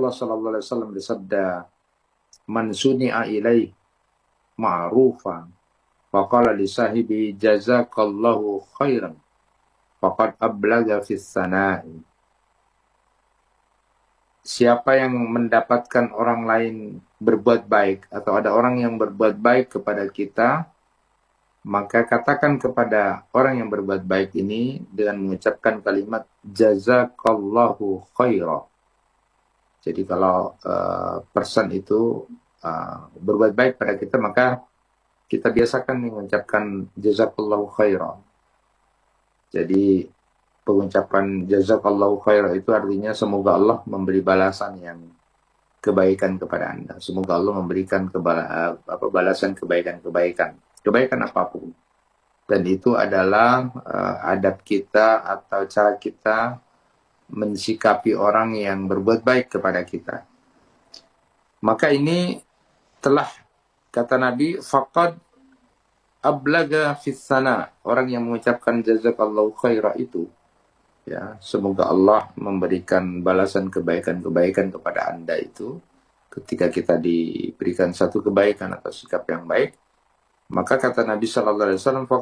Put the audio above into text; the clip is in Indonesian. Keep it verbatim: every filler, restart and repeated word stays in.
Rasulullah sallallahu alaihi wasallam bersabda, "Man suni'a ilaih ma'rufan, faqala li sahibi jazakallahu khairan, faqad ablaga fis sana'i." Siapa yang mendapatkan orang lain berbuat baik, atau ada orang yang berbuat baik kepada kita, maka katakan kepada orang yang berbuat baik ini dengan mengucapkan kalimat jazakallahu khaira. Jadi kalau uh, person itu uh, berbuat baik pada kita, maka kita biasakan mengucapkan jazakallahu khaira. Jadi pengucapan jazakallahu khaira itu artinya semoga Allah memberi balasan yang kebaikan kepada Anda. Semoga Allah memberikan kebala, apa, balasan kebaikan-kebaikan. Kebaikan apapun. Dan itu adalah uh, adab kita atau cara kita mensikapi orang yang berbuat baik kepada kita. Maka ini telah, kata Nabi, faqad ablaga fis sana. Orang yang mengucapkan jazakallahu khaira itu, ya, semoga Allah memberikan balasan kebaikan-kebaikan kepada Anda itu, ketika kita diberikan satu kebaikan atau sikap yang baik, maka kata Nabi sallallahu alaihi wasallam,